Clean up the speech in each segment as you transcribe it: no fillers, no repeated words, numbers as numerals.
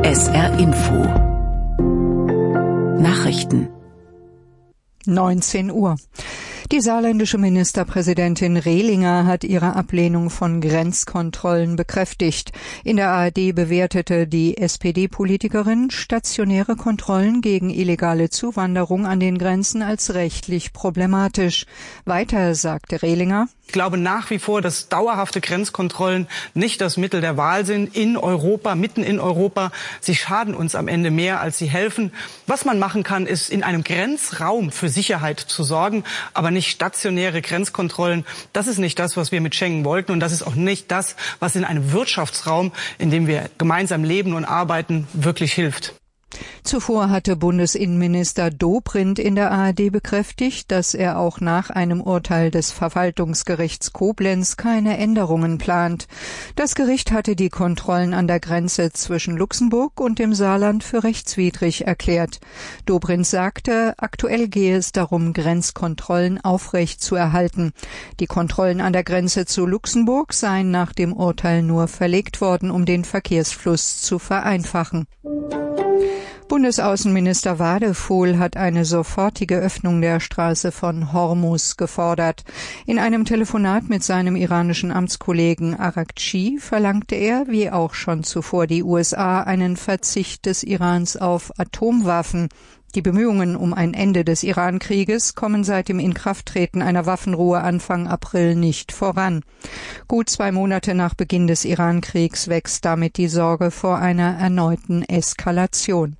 SR Info Nachrichten 19 Uhr. Die saarländische Ministerpräsidentin Rehlinger hat ihre Ablehnung von Grenzkontrollen bekräftigt. In der ARD bewertete die SPD-Politikerin stationäre Kontrollen gegen illegale Zuwanderung an den Grenzen als rechtlich problematisch. Weiter sagte Rehlinger: Ich glaube nach wie vor, dass dauerhafte Grenzkontrollen nicht das Mittel der Wahl sind in Europa, mitten in Europa. Sie schaden uns am Ende mehr, als sie helfen. Was man machen kann, ist in einem Grenzraum für Sicherheit zu sorgen, aber nicht stationäre Grenzkontrollen. Das ist nicht das, was wir mit Schengen wollten, und das ist auch nicht das, was in einem Wirtschaftsraum, in dem wir gemeinsam leben und arbeiten, wirklich hilft. Zuvor hatte Bundesinnenminister Dobrindt in der ARD bekräftigt, dass er auch nach einem Urteil des Verwaltungsgerichts Koblenz keine Änderungen plant. Das Gericht hatte die Kontrollen an der Grenze zwischen Luxemburg und dem Saarland für rechtswidrig erklärt. Dobrindt sagte, aktuell gehe es darum, Grenzkontrollen aufrecht zu erhalten. Die Kontrollen an der Grenze zu Luxemburg seien nach dem Urteil nur verlegt worden, um den Verkehrsfluss zu vereinfachen. Bundesaußenminister Wadephol hat eine sofortige Öffnung der Straße von Hormuz gefordert. In einem Telefonat mit seinem iranischen Amtskollegen Araghchi verlangte er, wie auch schon zuvor die USA, einen Verzicht des Irans auf Atomwaffen. Die Bemühungen um ein Ende des Iran-Krieges kommen seit dem Inkrafttreten einer Waffenruhe Anfang April nicht voran. Gut 2 Monate nach Beginn des Iran-Kriegs wächst damit die Sorge vor einer erneuten Eskalation.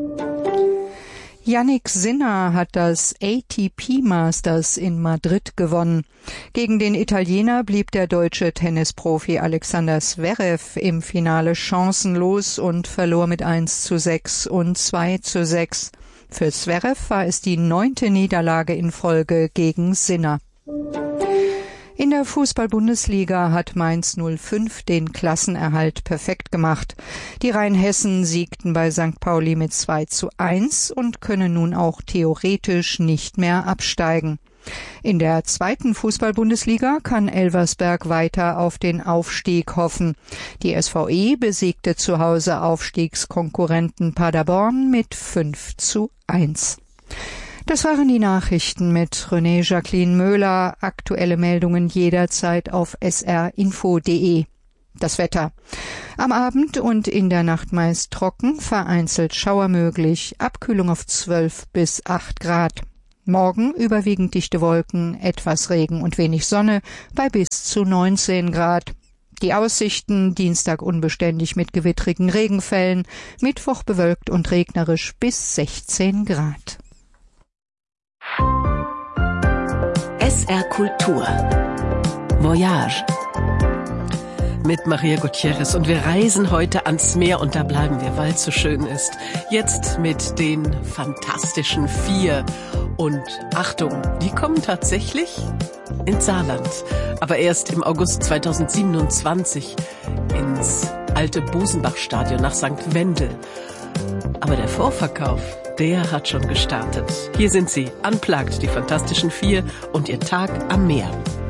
Jannik Sinner hat das ATP Masters in Madrid gewonnen. Gegen den Italiener blieb der deutsche Tennisprofi Alexander Zverev im Finale chancenlos und verlor mit 1:6 und 2:6. Für Zverev war es die 9. Niederlage in Folge gegen Sinner. In der Fußball-Bundesliga hat Mainz 05 den Klassenerhalt perfekt gemacht. Die Rheinhessen siegten bei St. Pauli mit 2:1 und können nun auch theoretisch nicht mehr absteigen. In der 2. Fußball-Bundesliga kann Elversberg weiter auf den Aufstieg hoffen. Die SVE besiegte zu Hause Aufstiegskonkurrenten Paderborn mit 5:1. Das waren die Nachrichten mit René Jacqueline Möhler. Aktuelle Meldungen jederzeit auf srinfo.de. Das Wetter. Am Abend und in der Nacht meist trocken, vereinzelt Schauer möglich, Abkühlung auf 12 bis 8 Grad. Morgen überwiegend dichte Wolken, etwas Regen und wenig Sonne bei bis zu 19 Grad. Die Aussichten: Dienstag unbeständig mit gewittrigen Regenfällen, Mittwoch bewölkt und regnerisch bis 16 Grad. SR Kultur Voyage mit Maria Gutierrez, und wir reisen heute ans Meer, und da bleiben wir, weil es so schön ist. Jetzt mit den Fantastischen 4. Und Achtung, die kommen tatsächlich ins Saarland, aber erst im August 2027 ins alte Busenbach-Stadion nach St. Wendel. Aber der Vorverkauf, der hat schon gestartet. Hier sind sie, Unplugged, die Fantastischen 4 und ihr Tag am Meer.